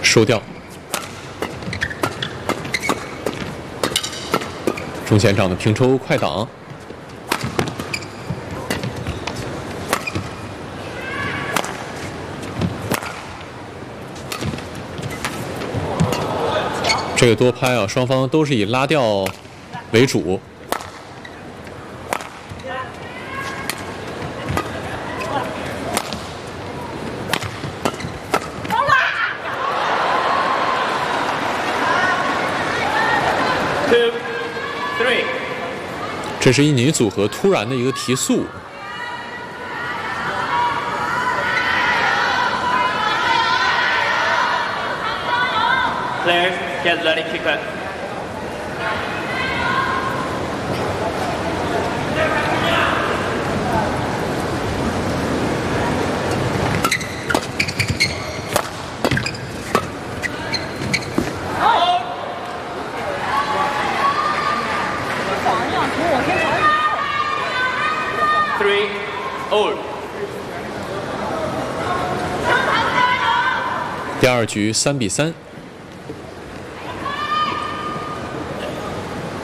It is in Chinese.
收掉。中前场的平抽快挡。 这个多拍啊，双方都是以拉吊为主。这是一女组合突然的一个提速。 Players get ready kick it. Three, all. 第二局3比3。